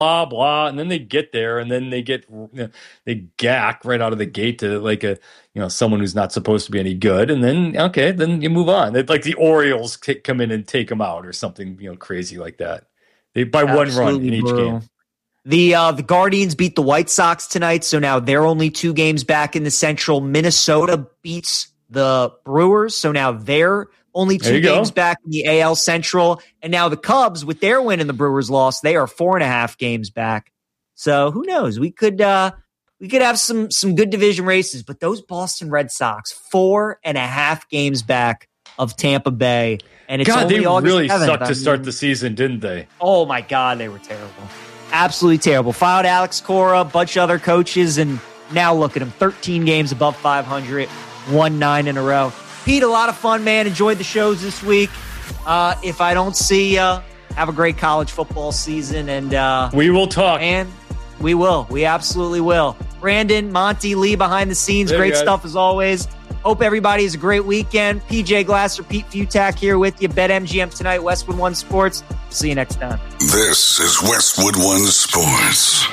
blah, blah. And then they get there and then they they gack right out of the gate to like someone who's not supposed to be any good. And then, okay, then you move on. It's like the Orioles come in and take them out or something, crazy like that. They by one run in each game. The Guardians beat the White Sox tonight, so now they're only 2 games back in the Central. Minnesota beats the Brewers, so now they're only 2 games back in the AL Central. And now the Cubs, with their win and the Brewers loss, they are 4.5 games back. So who knows? We could have some good division races, but those Boston Red Sox, 4.5 games back of Tampa Bay. And it's only they August really 7th. sucked to start the season, didn't they? Oh my God, they were terrible. Absolutely terrible. Fired Alex Cora, a bunch of other coaches, and now look at him. 13 games above 500, won 9 in a row. Pete, a lot of fun, man. Enjoyed the shows this week. If I don't see you, have a great college football season. And we will talk. And we will. We absolutely will. Brandon, Monty, Lee behind the scenes. Great stuff as always. Hope everybody has a great weekend. PJ Glasser, Pete Futak here with you. BetMGM tonight, Westwood One Sports. See you next time. This is Westwood One Sports.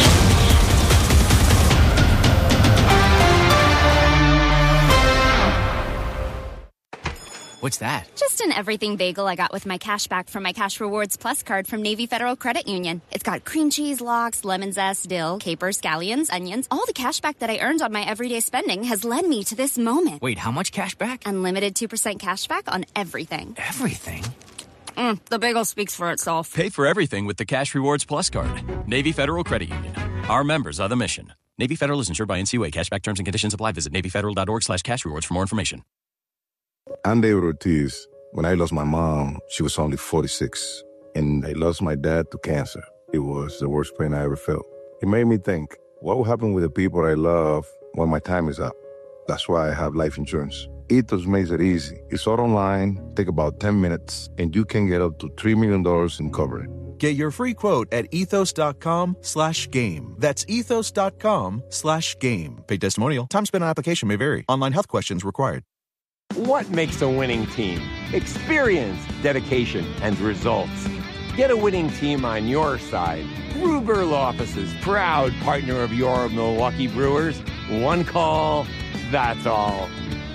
What's that? Just an everything bagel I got with my cash back from my Cash Rewards Plus card from Navy Federal Credit Union. It's got cream cheese, lox, lemon zest, dill, capers, scallions, onions. All the cash back that I earned on my everyday spending has led me to this moment. Wait, how much cash back? Unlimited 2% cash back on everything. Everything? The bagel speaks for itself. Pay for everything with the Cash Rewards Plus card. Navy Federal Credit Union. Our members are the mission. Navy Federal is insured by NCUA. Cashback terms and conditions apply. Visit NavyFederal.org/cash rewards for more information. I'm David Ortiz. When I lost my mom, she was only 46. And I lost my dad to cancer. It was the worst pain I ever felt. It made me think, what will happen with the people I love when my time is up? That's why I have life insurance. Ethos makes it easy. It's all online, take about 10 minutes, and you can get up to $3 million in coverage. Get your free quote at ethos.com/game. That's ethos.com/game. Paid testimonial. Time spent on application may vary. Online health questions required. What makes a winning team? Experience, dedication, and results. Get a winning team on your side. Ruger Law Office's proud partner of your Milwaukee Brewers. One call, that's all.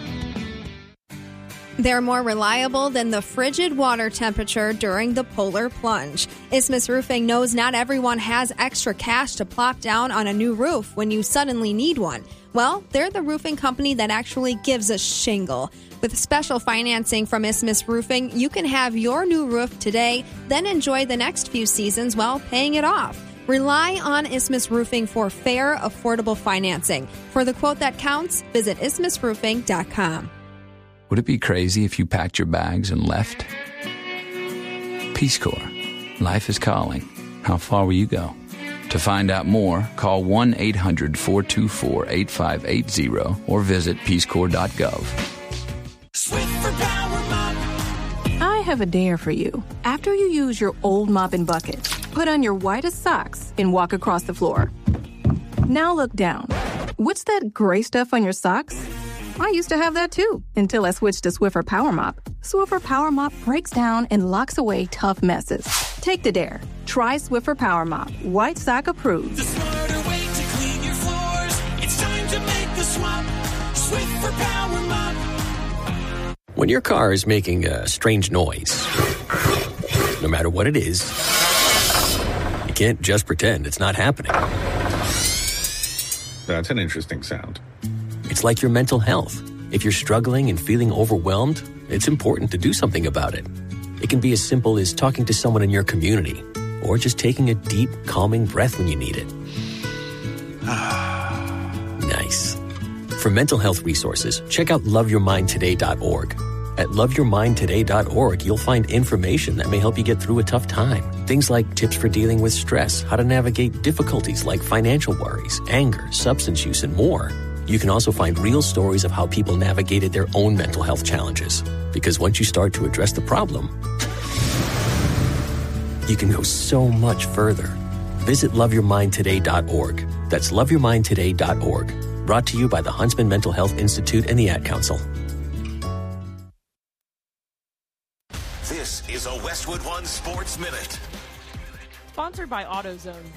They're more reliable than the frigid water temperature during the polar plunge. Isthmus Roofing knows not everyone has extra cash to plop down on a new roof when you suddenly need one. Well, they're the roofing company that actually gives a shingle. With special financing from Isthmus Roofing, you can have your new roof today, then enjoy the next few seasons while paying it off. Rely on Isthmus Roofing for fair, affordable financing. For the quote that counts, visit isthmusroofing.com. Would it be crazy if you packed your bags and left? Peace Corps. Life is calling. How far will you go? To find out more, call 1-800-424-8580 or visit peacecorps.gov. I have a dare for you. After you use your old mop and bucket, put on your whitest socks and walk across the floor. Now look down. What's that gray stuff on your socks? I used to have that too, until I switched to Swiffer Power Mop. Swiffer Power Mop breaks down and locks away tough messes. Take the dare. Try Swiffer Power Mop. White sock approved. The smarter way to clean your floors. It's time to make the swap. Swiffer Power Mop. When your car is making a strange noise, no matter what it is, you can't just pretend it's not happening. That's an interesting sound. It's like your mental health. If you're struggling and feeling overwhelmed, it's important to do something about it. It can be as simple as talking to someone in your community, or just taking a deep, calming breath when you need it. Nice. For mental health resources, check out loveyourmindtoday.org. At loveyourmindtoday.org, you'll find information that may help you get through a tough time. Things like tips for dealing with stress, how to navigate difficulties like financial worries, anger, substance use, and more. You can also find real stories of how people navigated their own mental health challenges. Because once you start to address the problem, you can go so much further. Visit loveyourmindtoday.org. That's loveyourmindtoday.org. Brought to you by the Huntsman Mental Health Institute and the Ad Council. This is a Westwood One Sports Minute. Sponsored by AutoZone.